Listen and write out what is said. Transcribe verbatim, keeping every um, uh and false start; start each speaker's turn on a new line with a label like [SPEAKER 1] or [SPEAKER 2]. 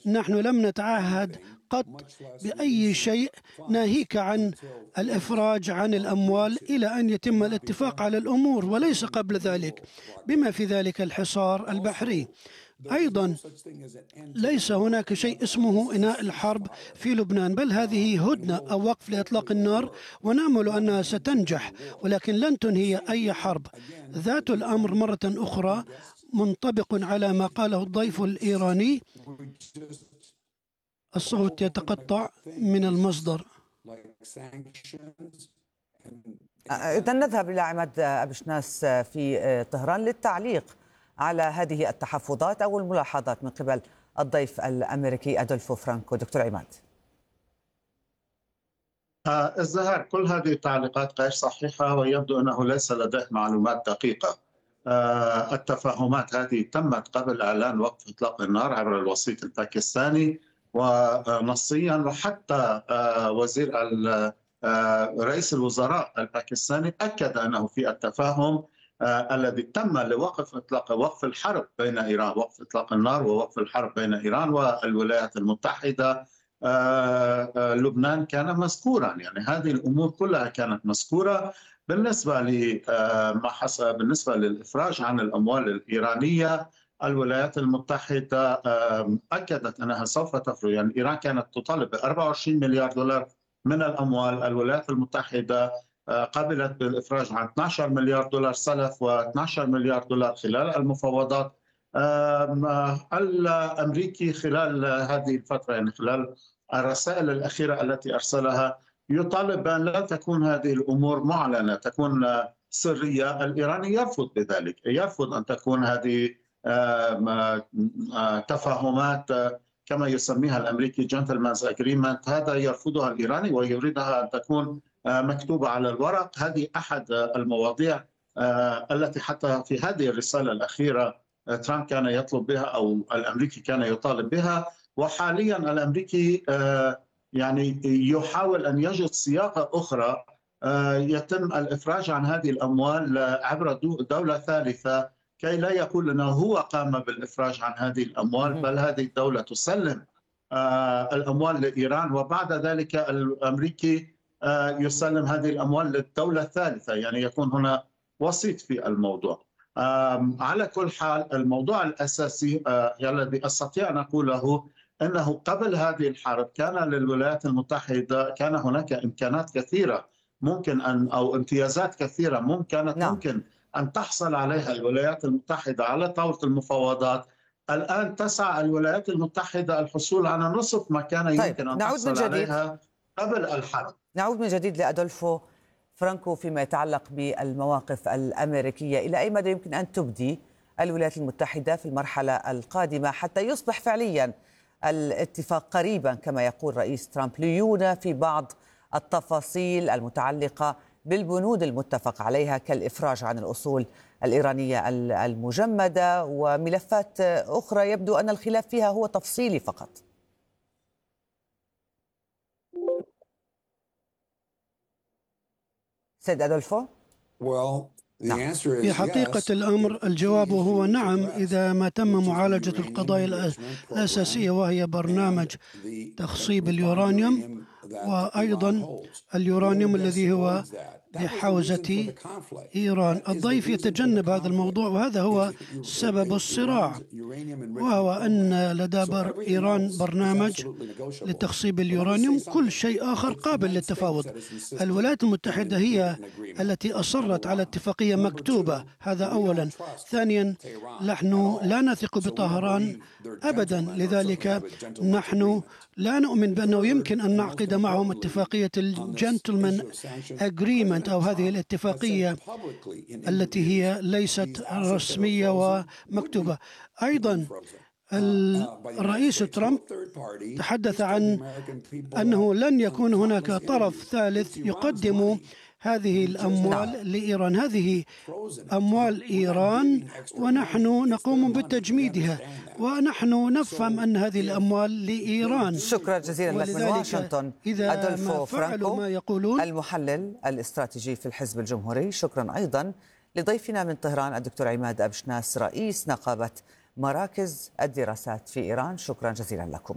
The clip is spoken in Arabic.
[SPEAKER 1] نحن لم نتعهد قط بأي شيء ناهيك عن الإفراج عن الأموال إلى أن يتم الاتفاق على الأمور، وليس قبل ذلك، بما في ذلك الحصار البحري. أيضا ليس هناك شيء اسمه إنهاء الحرب في لبنان، بل هذه هدنة أو وقف لإطلاق النار، ونأمل أنها ستنجح، ولكن لن تنهي أي حرب. ذات الأمر مرة أخرى منطبق على ما قاله الضيف الإيراني. الصوت يتقطع من المصدر.
[SPEAKER 2] إذا نذهب إلى عماد أبشناس في طهران للتعليق على هذه التحفظات أو الملاحظات من قبل الضيف الأمريكي أدولفو فرانكو. دكتور عماد.
[SPEAKER 3] الزهر، كل هذه التعليقات غير صحيحة، ويبدو أنه ليس لديه معلومات دقيقة. التفاهمات هذه تمت قبل إعلان وقف إطلاق النار عبر الوسيط الباكستاني، ونصيا وحتى وزير رئيس الوزراء الباكستاني أكد أنه في التفاهم الذي تم لوقف إطلاق وقف الحرب بين إيران، وقف إطلاق النار ووقف الحرب بين إيران والولايات المتحدة، لبنان كان مذكورا. يعني هذه الأمور كلها كانت مذكورة. بالنسبة لما حصل بالنسبة للإفراج عن الأموال الإيرانية، الولايات المتحدة أكدت أنها سوف تفرج. يعني إيران كانت تطالب ب أربعة وعشرين مليار دولار من الأموال، الولايات المتحدة قبلت بالإفراج عن اثني عشر مليار دولار سلف واثني عشر مليار دولار خلال المفاوضات. الأمريكي خلال هذه الفترة، يعني خلال الرسائل الأخيرة التي أرسلها، يطالب بأن لا تكون هذه الأمور معلنة، تكون سرية. الإيراني يرفض بذلك، يرفض أن تكون هذه تفاهمات كما يسميها الأمريكي جنتلمانز أجريمنت. هذا يرفضها الإيراني ويريدها أن تكون مكتوبة على الورق. هذه أحد المواضيع التي حتى في هذه الرسالة الأخيرة ترامب كان يطلب بها، أو الأمريكي كان يطالب بها. وحاليا الأمريكي يعني يحاول أن يجد صياغة أخرى يتم الإفراج عن هذه الأموال عبر دولة ثالثة، كي لا يقول أنه هو قام بالإفراج عن هذه الأموال، بل هذه الدولة تسلم الأموال لإيران، وبعد ذلك الأمريكي يسلم هذه الأموال للدولة الثالثة. يعني يكون هنا وسيط في الموضوع. على كل حال، الموضوع الأساسي الذي أستطيع أن أقوله أنه قبل هذه الحرب كان للولايات المتحدة كان هناك إمكانات كثيرة ممكن أن أو امتيازات كثيرة ممكن نعم. ممكن أن تحصل عليها الولايات المتحدة على طاولة المفاوضات. الآن تسعى الولايات المتحدة الحصول على نصف ما كان يمكن طيب. أن تحصل عليها قبل الحرب.
[SPEAKER 2] نعود من جديد لأدولفو فرانكو فيما يتعلق بالمواقف الأمريكية. إلى أي مدى يمكن أن تبدي الولايات المتحدة في المرحلة القادمة حتى يصبح فعليا الاتفاق قريبا كما يقول رئيس ترامب، ليونة في بعض التفاصيل المتعلقة بالبنود المتفق عليها كالإفراج عن الأصول الإيرانية المجمدة وملفات أخرى يبدو أن الخلاف فيها هو تفصيلي فقط؟ سيد أدولفو؟
[SPEAKER 1] نعم. في حقيقة الأمر الجواب هو نعم، إذا ما تم معالجة القضايا الأساسية، وهي برنامج تخصيب اليورانيوم، وأيضا اليورانيوم الذي هو بحوزة إيران. الضيف يتجنب هذا الموضوع، وهذا هو سبب الصراع، وهو أن لدى بر إيران برنامج لتخصيب اليورانيوم. كل شيء آخر قابل للتفاوض. الولايات المتحدة هي التي أصرت على اتفاقية مكتوبة، هذا أولا. ثانيا، نحن لا نثق بطهران أبدا، لذلك نحن لا نؤمن بأنه يمكن أن نعقد معهم اتفاقية الجنتلمان أجريمنت أو هذه الاتفاقية التي هي ليست رسمية ومكتوبة. أيضا الرئيس ترامب تحدث عن أنه لن يكون هناك طرف ثالث يقدم هذه الأموال لإيران. هذه أموال إيران ونحن نقوم بتجميدها، ونحن نفهم أن هذه الأموال لإيران.
[SPEAKER 2] شكرا جزيلا لك من واشنطن أدولفو فرانكو،
[SPEAKER 1] ما يقولون
[SPEAKER 2] المحلل الاستراتيجي في الحزب الجمهوري. شكرا أيضا لضيفنا من طهران الدكتور عماد أبشناس رئيس نقابة مراكز الدراسات في إيران. شكرا جزيلا لكم.